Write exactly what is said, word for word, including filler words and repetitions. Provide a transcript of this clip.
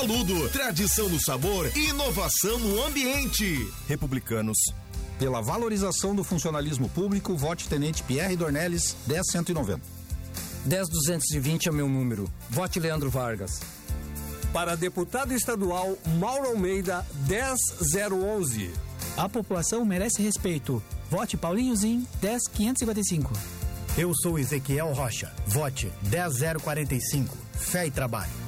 Paludo, tradição no sabor e inovação no ambiente. Republicanos. Pela valorização do funcionalismo público, vote Tenente Pierre Dornelles, dez cento e noventa. dez duzentos e vinte é meu número. Vote Leandro Vargas. Para deputado estadual, Mauro Almeida, dez zero onze. A população merece respeito. Vote Paulinho Zin, dez quinhentos e cinquenta e cinco. Eu sou Ezequiel Rocha. Vote dez zero quarenta e cinco. Fé e trabalho.